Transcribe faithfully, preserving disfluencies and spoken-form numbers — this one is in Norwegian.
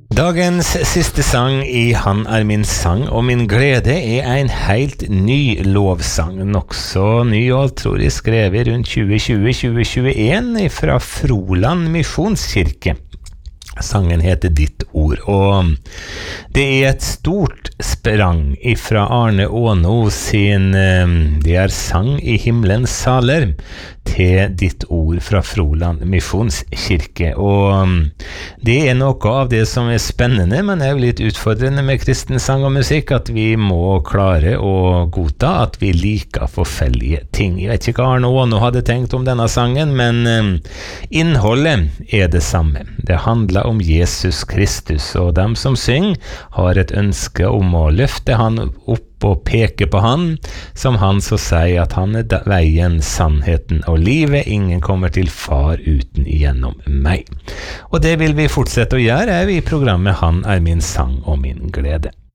Dagens siste sang i Han er min sang og min glede er en helt ny lovsang, nokså ny og tror jeg skrevet rundt tjue tjue til tjue tjueen fra Froland Misjonskirke. Sangen heter Ditt ord, og det er et stort sprang ifra Arne Åno sin Det er sang i himmelens saler til Ditt ord fra Froland Misjonskirke, og det er noe av det som er spennende, men er jo litt utfordrende med kristen sang og musikk, at vi må klare å godta at vi liker forskjellige ting. Jeg vet ikke hva Arne Åno hadde tenkt om denne sangen, men innholdet er det samme. Det handler om Jesus Kristus, og dem som synger har et ønske om å løfte han opp og peke på han, som han så sier at han er veien, sannheten og livet. Ingen kommer til far uten igjennom meg. Og det vil vi fortsette å gjøre i programmet Han er min sang og min glede.